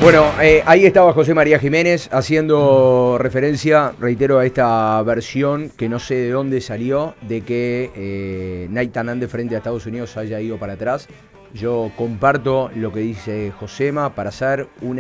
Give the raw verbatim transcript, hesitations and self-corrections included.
Bueno, eh, ahí estaba José María Jiménez haciendo referencia, reitero, a esta versión que no sé de dónde salió, de que eh, Nathan Ande frente a Estados Unidos haya ido para atrás. Yo comparto lo que dice Josema para hacer una